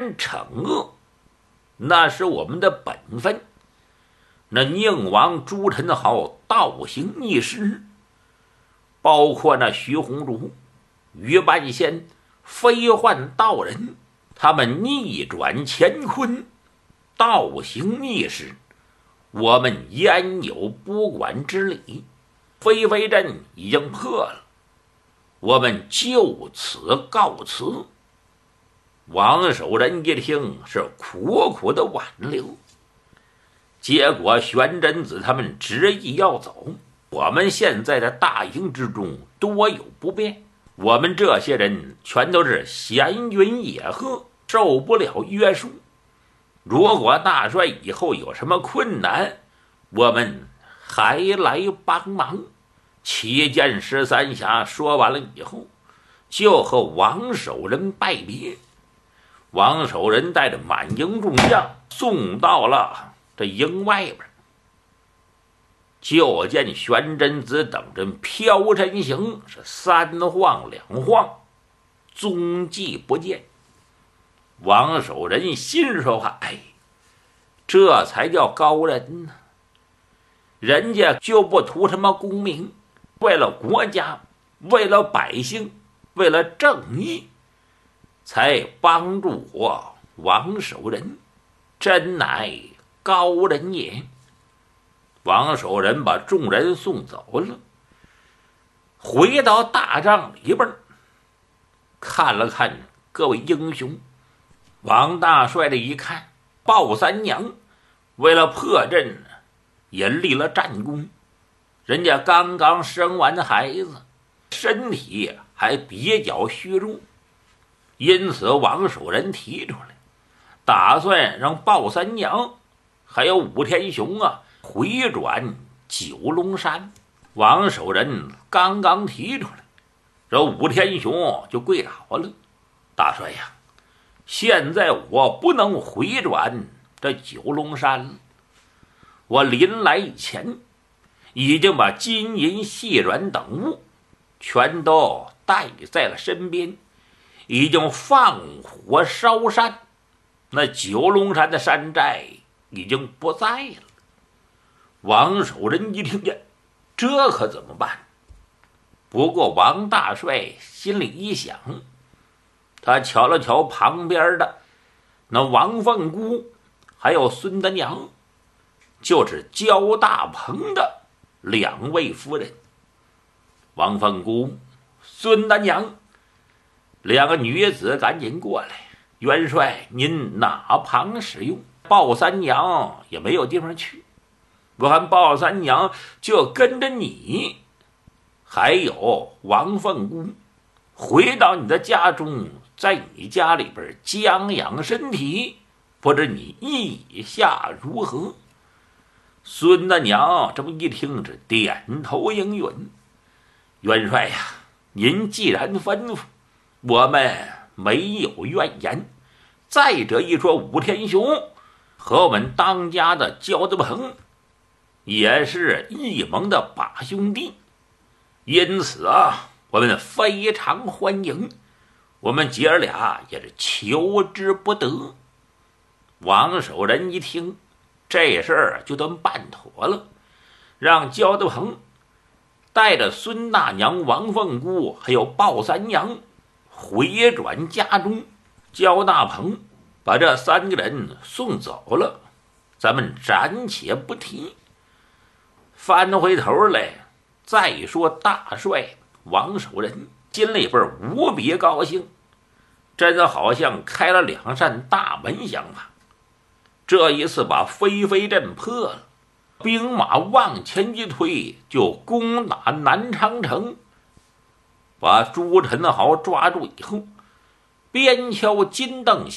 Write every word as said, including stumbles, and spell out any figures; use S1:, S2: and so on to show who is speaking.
S1: 人惩恶，那是我们的本分。那宁王朱宸濠倒行逆施，包括那徐弘儒、于半仙、飞幻道人，他们逆转乾坤，倒行逆施，我们焉有不管之理？飞飞阵已经破了，我们就此告辞。王守仁一听是苦苦的挽留，结果玄真子他们执意要走。我们现在的大营之中多有不便，我们这些人全都是闲云野鹤，受不了约束。如果大帅以后有什么困难，我们还来帮忙。七剑十三侠说完了以后，就和王守仁拜别。王守仁带着满营众将送到了这营外边，就见玄真子等人飘身行，是三晃两晃，踪迹不见。王守仁心说话：哎，这才叫高人呢！人家就不图什么功名，为了国家，为了百姓，为了正义，才帮助我王守仁，真乃高人也。王守仁把众人送走了，回到大帐里边，看了看各位英雄。王大帅的一看，鲍三娘为了破阵也立了战功，人家刚刚生完的孩子，身体还比较虚弱，因此王守仁提出来，打算让鲍三娘还有武天雄啊回转九龙山。王守仁刚刚提出来，这武天雄就跪倒了：大帅呀，现在我不能回转这九龙山了，我临来以前已经把金银细软等物全都带在了身边，已经放火烧山，那九龙山的山寨已经不在了。王守仁一听见，这可怎么办？不过王大帅心里一想，他瞧了瞧旁边的那王凤姑还有孙德娘，就是焦大鹏的两位夫人。王凤姑、孙德娘两个女子赶紧过来，元帅您哪旁使用？鲍三娘也没有地方去，我看鲍三娘就跟着你还有王凤姑回到你的家中，在你家里边将养身体，不知你意下如何？孙大娘这么一听，是点头应允。元帅呀，您既然吩咐，我们没有怨言。再者一说，武天雄和我们当家的焦德鹏也是一盟的把兄弟，因此啊，我们非常欢迎，我们姐儿俩也是求之不得。王守仁一听，这事儿就都办妥了，让焦德鹏带着孙大娘、王凤姑还有鲍三娘回转家中。焦大鹏把这三个人送走了，咱们暂且不提。翻回头来再说大帅王守仁，心里边无比高兴，真好像开了两扇大门相吧。这一次把飞飞阵破了，兵马往前一推，就攻打南昌城。把朱宸濠抓住以后，边敲金镫